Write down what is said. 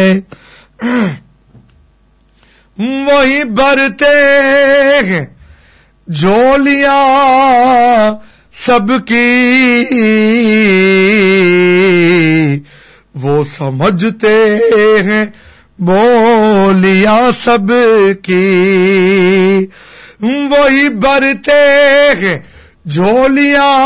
वही भरते हैं झोलियां सबकी, वो समझते हैं बोलियां सबकी। वही भरते हैं झोलियां